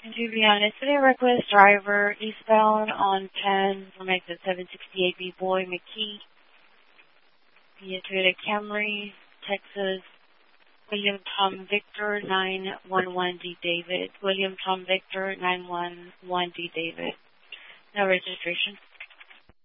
To be honest, today reckless driver eastbound on 10 from exit 768B Boy McKee via Toyota Camry, Texas, William Tom Victor 911D David. William Tom Victor 911D David. No registration.